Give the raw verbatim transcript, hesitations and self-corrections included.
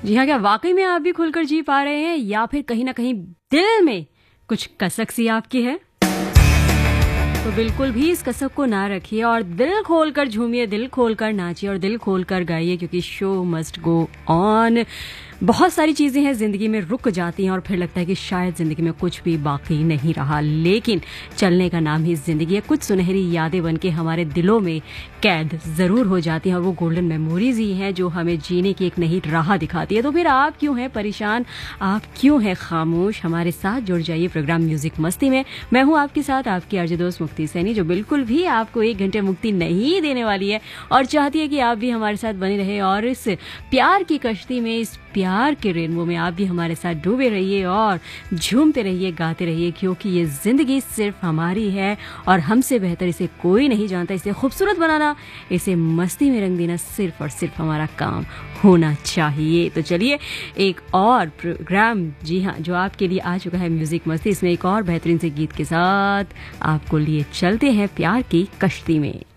जी हाँ, क्या वाकई में आप भी खुलकर जी पा रहे हैं या फिर कहीं ना कहीं दिल में कुछ कसक सी आपकी है? तो बिल्कुल भी इस कसक को ना रखिए और दिल खोलकर झूमिए, दिल खोलकर नाचिए और दिल खोलकर गाइए, क्योंकि शो मस्ट गो ऑन। बहुत सारी चीज़ें हैं ज़िंदगी में, रुक जाती हैं और फिर लगता है कि शायद ज़िंदगी में कुछ भी बाकी नहीं रहा, लेकिन चलने का नाम ही ज़िंदगी है। कुछ सुनहरी यादें बन के हमारे दिलों में कैद ज़रूर हो जाती हैं और वो गोल्डन मेमोरीज ही हैं जो हमें जीने की एक नई राह दिखाती है। तो फिर आप क्यों हैं परेशान, आप क्यों हैं खामोश? हमारे साथ जुड़ जाइए प्रोग्राम म्यूजिक मस्ती में। मैं हूँ आपके साथ आपकी आरजे दोस्त मुक्ति सैनी, जो बिल्कुल भी आपको एक घंटे मुक्ति नहीं देने वाली है और चाहती है कि आप भी हमारे साथ बने रहे और इस प्यार की कश्ती में, इस प्यार के रेनबो में आप भी हमारे साथ डूबे रहिए और झूमते रहिए, गाते रहिए, क्योंकि ये जिंदगी सिर्फ हमारी है और हमसे बेहतर इसे कोई नहीं जानता। इसे खूबसूरत बनाना, इसे मस्ती में रंग देना सिर्फ और सिर्फ हमारा काम होना चाहिए। तो चलिए एक और प्रोग्राम, जी हाँ, जो आपके लिए आ चुका है म्यूजिक मस्ती, इसमें एक और बेहतरीन से गीत के साथ आपको लिए चलते हैं प्यार की कश्ती में।